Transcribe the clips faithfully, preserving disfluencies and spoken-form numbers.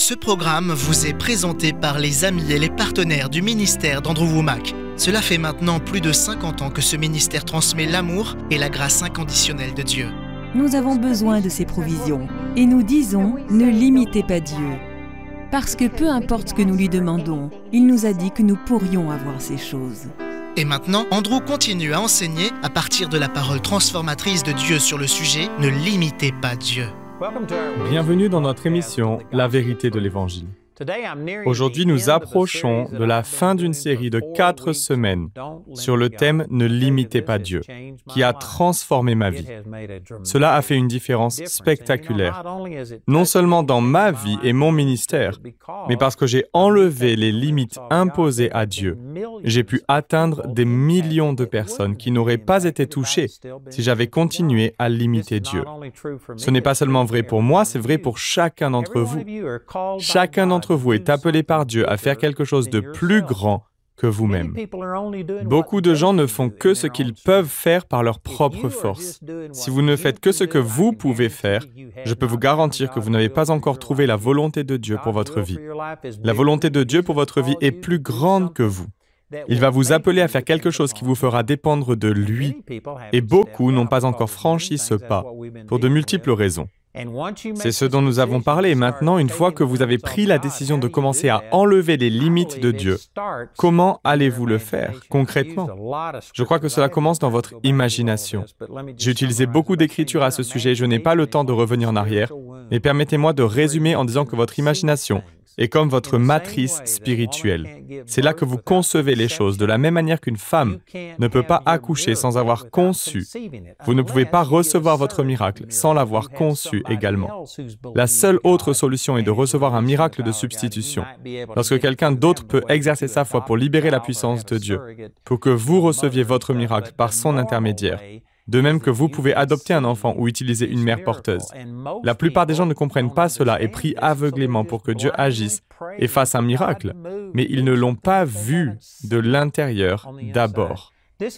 Ce programme vous est présenté par les amis et les partenaires du ministère d'Andrew Wommack. Cela fait maintenant plus de cinquante ans que ce ministère transmet l'amour et la grâce inconditionnelle de Dieu. Nous avons besoin de ses provisions et nous disons « Ne limitez pas Dieu ». Parce que peu importe ce que nous lui demandons, il nous a dit que nous pourrions avoir ces choses. Et maintenant, Andrew continue à enseigner à partir de la parole transformatrice de Dieu sur le sujet « Ne limitez pas Dieu ». Bienvenue dans notre émission « La vérité de l'Évangile ». Aujourd'hui, nous approchons de la fin d'une série de quatre semaines sur le thème « Ne limitez pas Dieu », qui a transformé ma vie. Cela a fait une différence spectaculaire, non seulement dans ma vie et mon ministère, mais parce que j'ai enlevé les limites imposées à Dieu. J'ai pu atteindre des millions de personnes qui n'auraient pas été touchées si j'avais continué à limiter Dieu. Ce n'est pas seulement vrai pour moi, c'est vrai pour chacun d'entre vous. Chacun d'entre vous est appelé par Dieu à faire quelque chose de plus grand que vous-même. Beaucoup de gens ne font que ce qu'ils peuvent faire par leur propre force. Si vous ne faites que ce que vous pouvez faire, je peux vous garantir que vous n'avez pas encore trouvé la volonté de Dieu pour votre vie. La volonté de Dieu pour votre vie est plus grande que vous. Il va vous appeler à faire quelque chose qui vous fera dépendre de lui. Et beaucoup n'ont pas encore franchi ce pas, pour de multiples raisons. C'est ce dont nous avons parlé. Maintenant, une fois que vous avez pris la décision de commencer à enlever les limites de Dieu, comment allez-vous le faire concrètement? Je crois que cela commence dans votre imagination. J'ai utilisé beaucoup d'écritures à ce sujet, je n'ai pas le temps de revenir en arrière, mais permettez-moi de résumer en disant que votre imagination est comme votre matrice spirituelle. C'est là que vous concevez les choses, de la même manière qu'une femme ne peut pas accoucher sans avoir conçu. Vous ne pouvez pas recevoir votre miracle sans l'avoir conçu également. La seule autre solution est de recevoir un miracle de substitution. Lorsque quelqu'un d'autre peut exercer sa foi pour libérer la puissance de Dieu, pour que vous receviez votre miracle par son intermédiaire, de même que vous pouvez adopter un enfant ou utiliser une mère porteuse. La plupart des gens ne comprennent pas cela et prient aveuglément pour que Dieu agisse et fasse un miracle, mais ils ne l'ont pas vu de l'intérieur d'abord.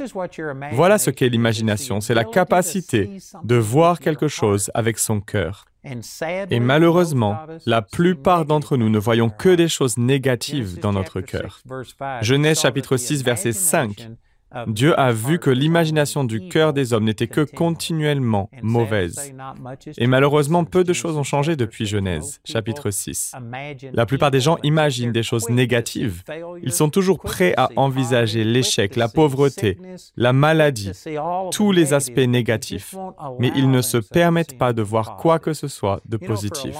Voilà ce qu'est l'imagination, c'est la capacité de voir quelque chose avec son cœur. Et malheureusement, la plupart d'entre nous ne voyons que des choses négatives dans notre cœur. Genèse chapitre six, verset cinq. Dieu a vu que l'imagination du cœur des hommes n'était que continuellement mauvaise. Et malheureusement, peu de choses ont changé depuis Genèse, chapitre six. La plupart des gens imaginent des choses négatives. Ils sont toujours prêts à envisager l'échec, la pauvreté, la maladie, tous les aspects négatifs. Mais ils ne se permettent pas de voir quoi que ce soit de positif.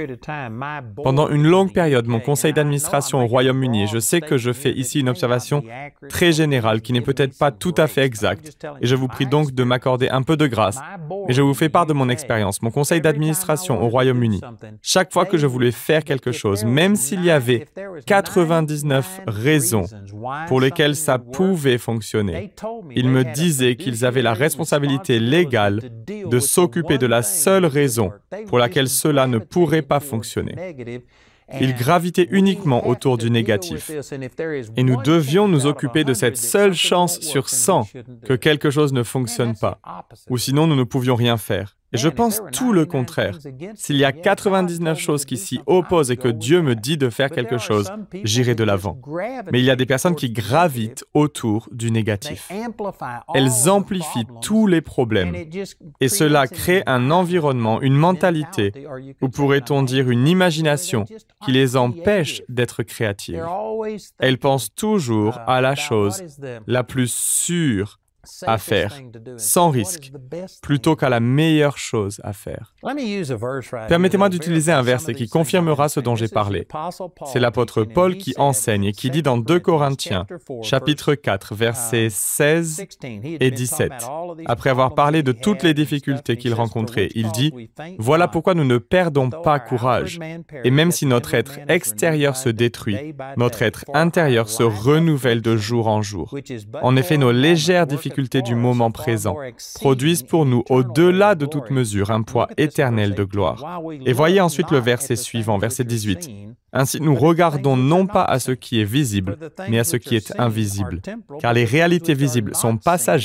Pendant une longue période, mon conseil d'administration au Royaume-Uni, et je sais que je fais ici une observation très générale qui n'est peut-être pas tout à fait exact, et je vous prie donc de m'accorder un peu de grâce, mais je vous fais part de mon expérience. Mon conseil d'administration au Royaume-Uni, chaque fois que je voulais faire quelque chose, même s'il y avait quatre-vingt-dix-neuf raisons pour lesquelles ça pouvait fonctionner, ils me disaient qu'ils avaient la responsabilité légale de s'occuper de la seule raison pour laquelle cela ne pourrait pas fonctionner. Ils gravitaient uniquement autour du négatif. Et nous devions nous occuper de cette seule chance sur cent que quelque chose ne fonctionne pas, ou sinon nous ne pouvions rien faire. Et je pense tout le contraire. S'il y a quatre-vingt-dix-neuf choses qui s'y opposent et que Dieu me dit de faire quelque chose, j'irai de l'avant. Mais il y a des personnes qui gravitent autour du négatif. Elles amplifient tous les problèmes. Et cela crée un environnement, une mentalité, ou pourrait-on dire une imagination, qui les empêche d'être créatives. Elles pensent toujours à la chose la plus sûre à faire, sans risque, plutôt qu'à la meilleure chose à faire. Permettez-moi d'utiliser un verset qui confirmera ce dont j'ai parlé. C'est l'apôtre Paul qui enseigne et qui dit dans deux Corinthiens, chapitre quatre, versets seize et dix-sept. Après avoir parlé de toutes les difficultés qu'il rencontrait, il dit « Voilà pourquoi nous ne perdons pas courage. Et même si notre être extérieur se détruit, notre être intérieur se renouvelle de jour en jour. En effet, nos légères difficultés du moment présent produisent pour nous, au-delà de toute mesure, un poids éternel de gloire. » Et voyez ensuite le verset suivant, verset dix-huit. « Ainsi nous regardons non pas à ce qui est visible, mais à ce qui est invisible. Car les réalités visibles sont passagères,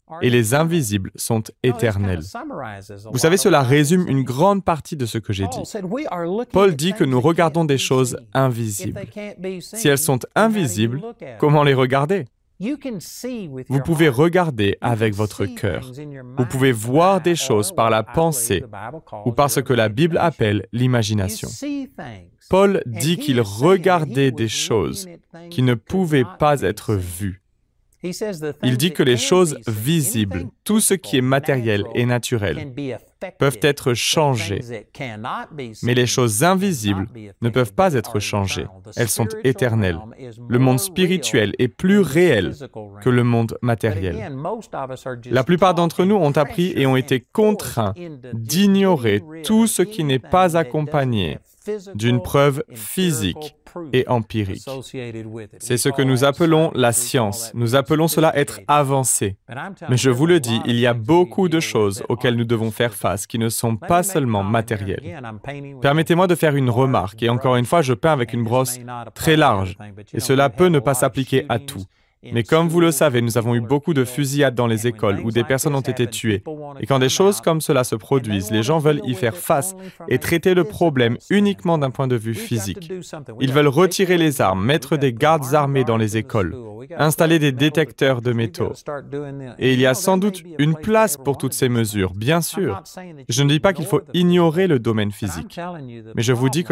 et les invisibles sont éternels. Vous savez, cela résume une grande partie de ce que j'ai dit. Paul dit que nous regardons des choses invisibles. Si elles sont invisibles, comment les regarder? Vous pouvez regarder avec votre cœur. Vous pouvez voir des choses par la pensée ou par ce que la Bible appelle l'imagination. Paul dit qu'il regardait des choses qui ne pouvaient pas être vues. Il dit que les choses visibles, tout ce qui est matériel et naturel, peuvent être changées. Mais les choses invisibles ne peuvent pas être changées. Elles sont éternelles. Le monde spirituel est plus réel que le monde matériel. La plupart d'entre nous ont appris et ont été contraints d'ignorer tout ce qui n'est pas accompagné d'une preuve physique et empirique. C'est ce que nous appelons la science. Nous appelons cela être avancé. Mais je vous le dis, il y a beaucoup de choses auxquelles nous devons faire face qui ne sont pas seulement matérielles. Permettez-moi de faire une remarque, et encore une fois, je peins avec une brosse très large, et cela peut ne pas s'appliquer à tout. Mais comme vous le savez, nous avons eu beaucoup de fusillades dans les écoles où des personnes ont été tuées. Et quand des choses comme cela se produisent, les gens veulent y faire face et traiter le problème uniquement d'un point de vue physique. Ils veulent retirer les armes, mettre des gardes armés dans les écoles, installer des détecteurs de métaux. Et il y a sans doute une place pour toutes ces mesures, bien sûr. Je ne dis pas qu'il faut ignorer le domaine physique, mais je vous dis que